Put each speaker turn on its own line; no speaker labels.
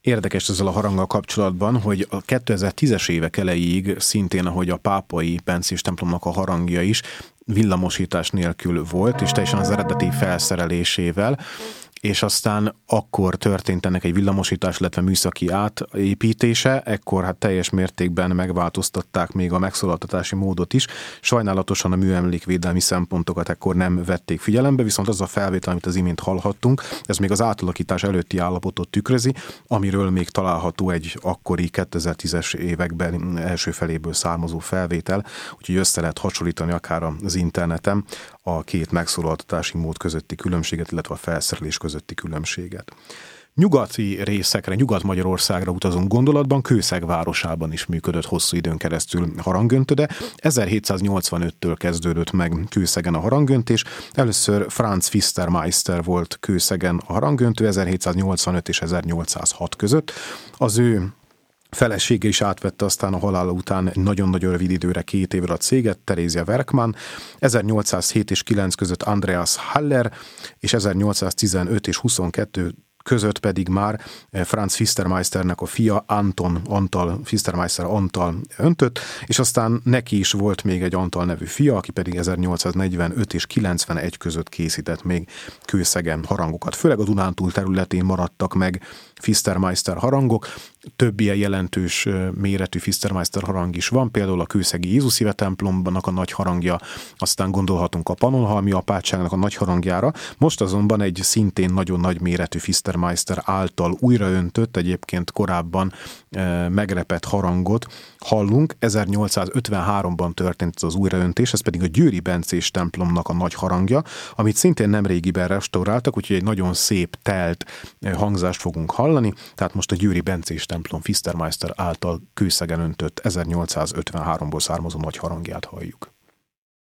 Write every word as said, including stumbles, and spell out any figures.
Érdekes ezzel a haranggal kapcsolatban, hogy a kétezer-tízes évek elejéig szintén, ahogy a pápai bencés templomnak a harangja is, villamosítás nélkül volt, és teljesen az eredeti felszerelésével, és aztán akkor történt ennek egy villamosítás, illetve műszaki átépítése, ekkor hát teljes mértékben megváltoztatták még a megszólaltatási módot is. Sajnálatosan a műemlékvédelmi szempontokat ekkor nem vették figyelembe, viszont az a felvétel, amit az imént hallhattunk, ez még az átalakítás előtti állapotot tükrözi, amiről még található egy akkori kétezer-tízes években első feléből származó felvétel, úgyhogy össze lehet hasonlítani akár az interneten a két megszólaltatási mód közötti különbséget, illetve a felszerelés közötti különbséget. Nyugati részekre, Nyugat-Magyarországra utazunk gondolatban, Kőszeg városában is működött hosszú időn keresztül harangöntöde. ezerhétszáznyolcvanöttől kezdődött meg Kőszegen a harangöntés. Először Franz Pfistermeister volt Kőszegen a harangöntő ezerhétszáznyolcvanöt és ezernyolcszázhat között. Az ő felesége is átvette aztán a halála után egy nagyon-nagyon rövid időre, két évre a céget, Terézia Werkmann, ezernyolcszázhét és kilenc között Andreas Haller, és ezernyolcszáztizenöt és huszonkettő között pedig már Franz Pfistermeisternek a fia Anton Antal, Pfistermeister Antal öntött, és aztán neki is volt még egy Antal nevű fia, aki pedig ezernyolcszáznegyvenöt és kilencvenegy között készített még Kőszegen harangokat. Főleg a Dunántúl területén maradtak meg Pfistermeister harangok, több ilyen jelentős méretű Pfistermeister harang is van, például a kőszegi Jézus Szíve templomnak a nagy harangja, aztán gondolhatunk a Pannonhalmi apátságnak a nagy harangjára. Most azonban egy szintén nagyon nagy méretű Pfistermeister által újraöntött, egyébként korábban e, megrepett harangot hallunk. ezernyolcszázötvenháromban történt ez az újraöntés, ez pedig a győri bencés templomnak a nagy harangja, amit szintén nemrégiben restauráltak, úgyhogy egy nagyon szép telt hangzást fogunk hallani, tehát most a győri bencés templom Pfistermeister által Kőszegen öntött ezernyolcszázötvenháromból származó nagy harangját halljuk.